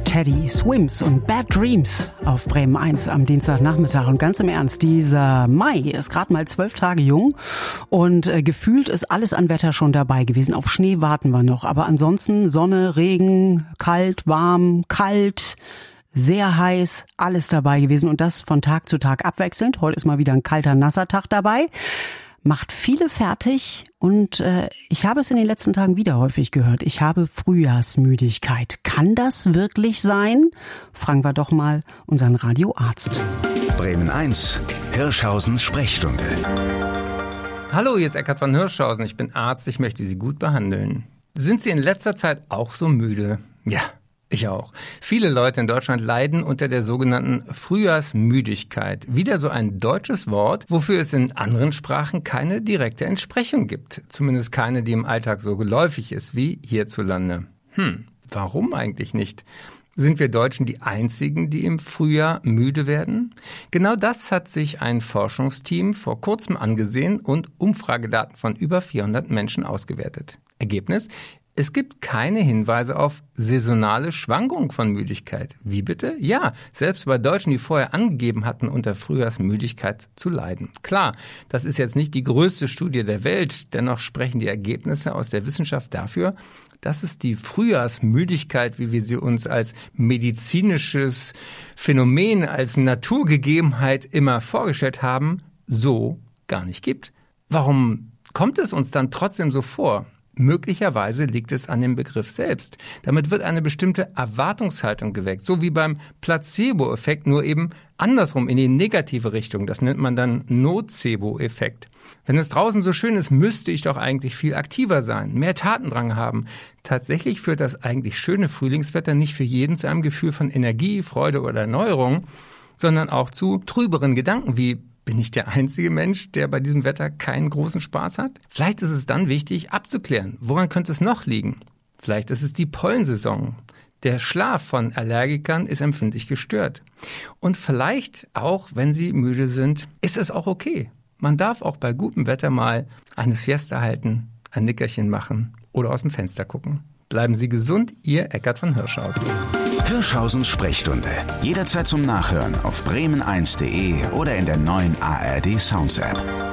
Teddy Swims und Bad Dreams auf Bremen 1 am Dienstagnachmittag. Und ganz im Ernst, dieser Mai ist gerade mal 12 Tage jung und gefühlt ist alles an Wetter schon dabei gewesen. Auf Schnee warten wir noch, aber ansonsten Sonne, Regen, kalt, warm, kalt, sehr heiß, alles dabei gewesen und das von Tag zu Tag abwechselnd. Heute ist mal wieder ein kalter, nasser Tag dabei. Macht viele fertig und ich habe es in den letzten Tagen wieder häufig gehört. Ich habe Frühjahrsmüdigkeit. Kann das wirklich sein? Fragen wir doch mal unseren Radioarzt. Bremen 1, Hirschhausens Sprechstunde. Hallo, hier ist Eckhard von Hirschhausen. Ich bin Arzt, ich möchte Sie gut behandeln. Sind Sie in letzter Zeit auch so müde? Ja. Ich auch. Viele Leute in Deutschland leiden unter der sogenannten Frühjahrsmüdigkeit. Wieder so ein deutsches Wort, wofür es in anderen Sprachen keine direkte Entsprechung gibt. Zumindest keine, die im Alltag so geläufig ist wie hierzulande. Warum eigentlich nicht? Sind wir Deutschen die Einzigen, die im Frühjahr müde werden? Genau das hat sich ein Forschungsteam vor kurzem angesehen und Umfragedaten von über 400 Menschen ausgewertet. Ergebnis? Es gibt keine Hinweise auf saisonale Schwankung von Müdigkeit. Wie bitte? Ja, selbst bei Deutschen, die vorher angegeben hatten, unter Frühjahrsmüdigkeit zu leiden. Klar, das ist jetzt nicht die größte Studie der Welt, dennoch sprechen die Ergebnisse aus der Wissenschaft dafür, dass es die Frühjahrsmüdigkeit, wie wir sie uns als medizinisches Phänomen, als Naturgegebenheit immer vorgestellt haben, so gar nicht gibt. Warum kommt es uns dann trotzdem so vor? Möglicherweise liegt es an dem Begriff selbst. Damit wird eine bestimmte Erwartungshaltung geweckt, so wie beim Placebo-Effekt, nur eben andersrum in die negative Richtung. Das nennt man dann Nocebo-Effekt. Wenn es draußen so schön ist, müsste ich doch eigentlich viel aktiver sein, mehr Tatendrang haben. Tatsächlich führt das eigentlich schöne Frühlingswetter nicht für jeden zu einem Gefühl von Energie, Freude oder Erneuerung, sondern auch zu trüberen Gedanken wie: Bin ich der einzige Mensch, der bei diesem Wetter keinen großen Spaß hat? Vielleicht ist es dann wichtig, abzuklären, woran könnte es noch liegen? Vielleicht ist es die Pollensaison. Der Schlaf von Allergikern ist empfindlich gestört. Und vielleicht, auch wenn sie müde sind, ist es auch okay. Man darf auch bei gutem Wetter mal eine Siesta halten, ein Nickerchen machen oder aus dem Fenster gucken. Bleiben Sie gesund, Ihr Eckhard von Hirschhausen. Hirschhausens Sprechstunde. Jederzeit zum Nachhören auf bremen1.de oder in der neuen ARD Sounds App.